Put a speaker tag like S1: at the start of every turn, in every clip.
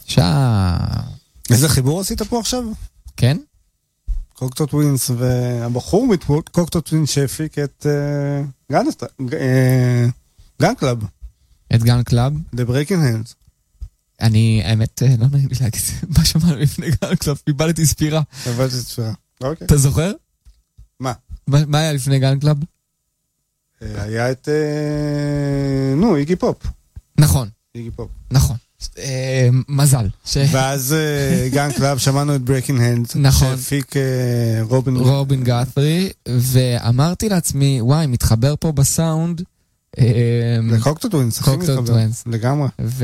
S1: איזה חיבור עשית פה עכשיו?
S2: כן?
S1: קוקטו טווינס והבחור מקוקטו טווינס שהפיק את גן קלאב.
S2: את גן קלאב?
S1: The Breaking Hands.
S2: אני, האמת, לא נעים לי להגיד, מה שמענו לפני גן קלאב? קיבלתי ספירה.
S1: אוקיי.
S2: אתה זוכר?
S1: מה?
S2: מה היה לפני גן קלאב?
S1: היה את, איגי פופ.
S2: נכון.
S1: איגי פופ.
S2: נכון. מזל.
S1: ואז גן קלאב שמענו את Breaking Hands.
S2: נכון.
S1: שהפיק
S2: רובין גאת'רי, ואמרתי לעצמי, וואי, מתחבר פה בסאונד.
S1: לקוקטו טווינס.
S2: קוקטו טווינס.
S1: לגמרי.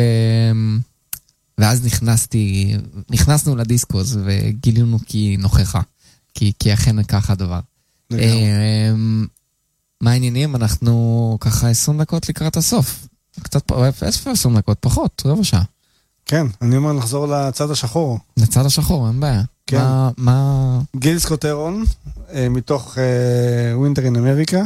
S2: ואז נכנסנו לדיסקוס, וגילינו כי נוכחה. כי אכן ככה הדבר. מה העניינים? אנחנו ככה 20 דקות לקראת הסוף. קצת, 20 דקות, פחות, רבע שעה.
S1: כן, אני אומר לחזור לצד השחור.
S2: לצד השחור, אין בעיה.
S1: כן.
S2: מה...
S1: גיל סקוטרון, מתוך Winter in America,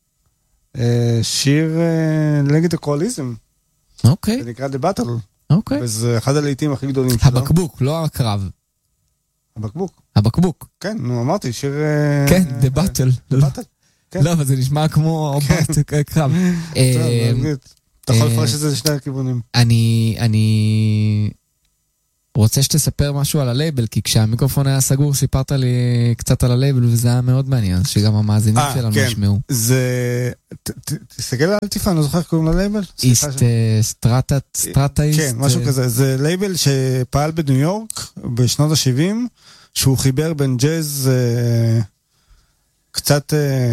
S1: שיר נגד הקואליזם.
S2: אוקיי.
S1: זה נקרא The Battle.
S2: אוקיי.
S1: וזה אחד הלעיתים הכי גדולים שלו.
S2: הבקבוק, לא הקרב. הבקבוק.
S1: כן, אמרתי, שיר...
S2: כן, The Battle.
S1: The Battle.
S2: לא, אבל זה נשמע כמו קרב.
S1: אתה יכול לפרש את זה לשני הכיוונים.
S2: אני רוצה שתספר משהו על הלייבל, כי כשהמיקרופון היה סגור סיפרת לי קצת על הלייבל, וזה היה מאוד מעניין, שגם המאזינים שלנו ישמעו.
S1: תסתכל על טיפה, אני לא זוכר איך קוראים ללייבל?
S2: סטרטה.
S1: כן, משהו כזה. זה לייבל שפעל בניו יורק בשנות ה-70, שהוא חיבר בין ג'אז קצת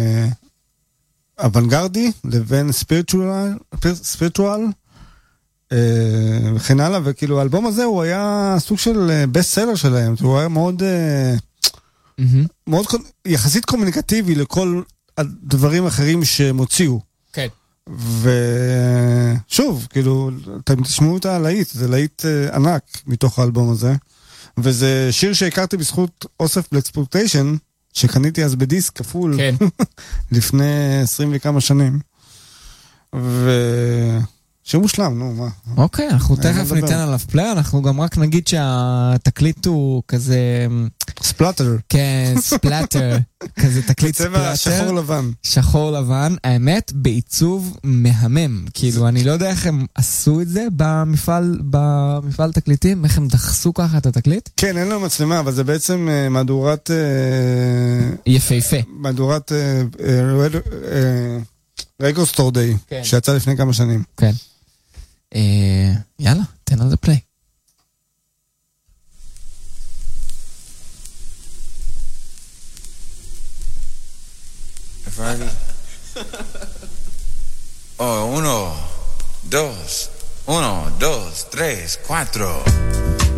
S1: אוונגרדי לבין ספיריטואל וכן הלאה, וכאילו האלבום הזה הוא היה סוג של בסט סלר שלהם, הוא היה מאוד יחסית קומוניקטיבי לכל הדברים האחרים שהם הוציאו.
S2: כן.
S1: ושוב, כאילו, אתם תשמעו את הלהיט, זה להיט ענק מתוך האלבום הזה, וזה שיר שהכרתי בזכות אוסף לאקספלוטיישן, שקניתי אז בדיסק כפול,
S2: כן.
S1: לפני 20 וכמה שנים. שיר מושלם, נו, מה?
S2: אוקיי, אנחנו תכף ניתן עליו פליי, אנחנו גם רק נגיד שהתקליט הוא כזה...
S1: ספלאטר.
S2: כן, ספלאטר. כזה תקליט ספלאטר.
S1: בצבע שחור לבן.
S2: שחור לבן, האמת, בעיצוב מהמם. כאילו, אני לא יודע איך הם עשו את זה במפעל תקליטים, איך הם דחסו ככה את התקליט.
S1: כן, אין לו מצלמה, אבל זה בעצם מהדורת...
S2: יפהפה.
S1: מהדורת... רגו סטור דיי, שיצא לפני כמה שנים.
S2: כן. יאללה, תן על זה פליי.
S3: Oh, 1, 2, 3, 4